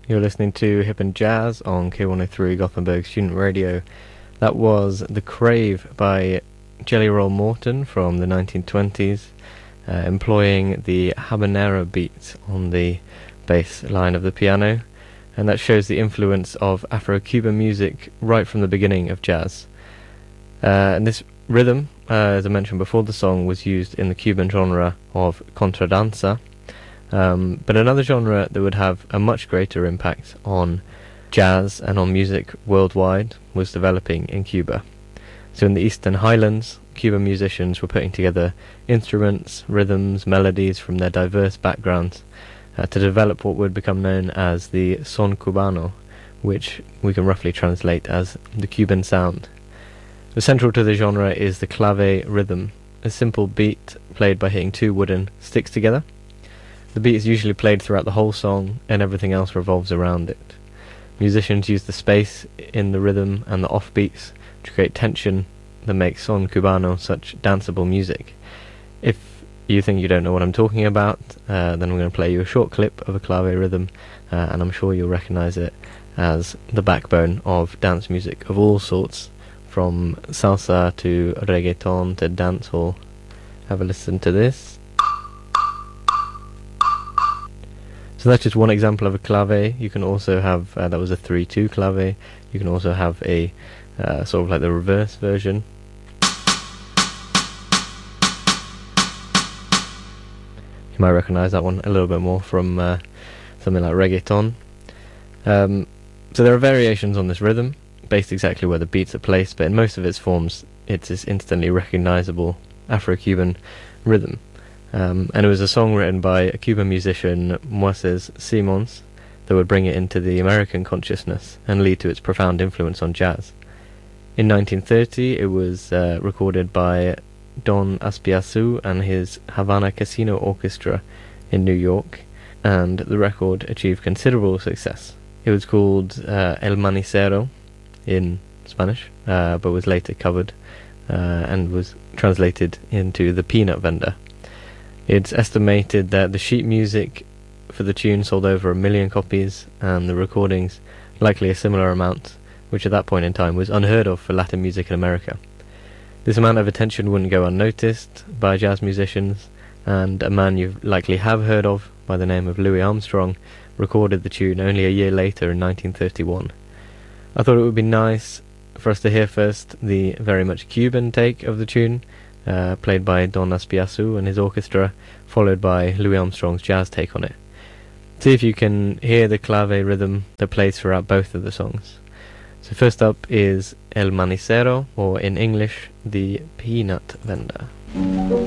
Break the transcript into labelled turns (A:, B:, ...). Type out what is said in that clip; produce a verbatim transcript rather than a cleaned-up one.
A: You're listening to Hip and Jazz on K one oh three Gothenburg Student Radio. That was The Crave by Jelly Roll Morton from the nineteen twenties, uh, employing the habanero beat on the bass line of the piano, and that shows the influence of Afro-Cuban music right from the beginning of jazz. Uh, and this rhythm, uh, as I mentioned before, the song was used in the Cuban genre of contradanza, um, but another genre that would have a much greater impact on jazz and on music worldwide was developing in Cuba. So in the Eastern Highlands, Cuban musicians were putting together instruments, rhythms, melodies from their diverse backgrounds uh, to develop what would become known as the son cubano, which we can roughly translate as the Cuban sound. So central to the genre is the clave rhythm, a simple beat played by hitting two wooden sticks together. The beat is usually played throughout the whole song, and everything else revolves around it. Musicians use the space in the rhythm and the offbeats to create tension that makes son cubano such danceable music. If you think you don't know what I'm talking about, uh, then I'm going to play you a short clip of a clave rhythm, uh, and I'm sure you'll recognise it as the backbone of dance music of all sorts, from salsa to reggaeton to dancehall. Have a listen to this. So that's just one example of a clave. You can also have, uh, that was a three two clave. You can also have a uh, sort of like the reverse version. You might recognise that one a little bit more from uh, something like reggaeton. Um, so there are variations on this rhythm, based exactly where the beats are placed, but in most of its forms it's this instantly recognisable Afro-Cuban rhythm. Um, and it was a song written by a Cuban musician, Moises Simons, that would bring it into the American consciousness and lead to its profound influence on jazz. In nineteen thirty, it was uh, recorded by Don Azpiazu and his Havana Casino Orchestra in New York, and the record achieved considerable success. It was called uh, El Manicero in Spanish, uh, but was later covered uh, and was translated into The Peanut Vendor. It's estimated that the sheet music for the tune sold over a million copies, and the recordings likely a similar amount, which at that point in time was unheard of for Latin music in America. This amount of attention wouldn't go unnoticed by jazz musicians, and a man you likely have heard of by the name of Louis Armstrong recorded the tune only a year later in nineteen thirty-one. I thought it would be nice for us to hear first the very much Cuban take of the tune, Uh, played by Don Azpiazu and his orchestra, followed by Louis Armstrong's jazz take on it. See if you can hear the clave rhythm that plays throughout both of the songs. So first up is El Manicero, or in English, The Peanut Vendor.